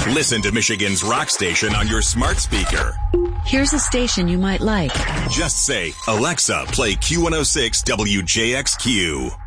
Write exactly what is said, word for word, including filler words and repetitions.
Listen to Michigan's rock station on your smart speaker. Here's a station you might like. Just say, Alexa, play Q one oh six W J X Q.